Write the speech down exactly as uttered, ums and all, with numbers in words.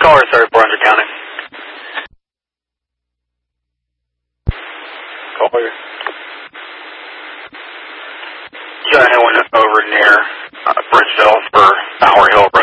Caller thirty-four hundred County. Caller. Got anyone over near uh, Bridgeville for Bower Hill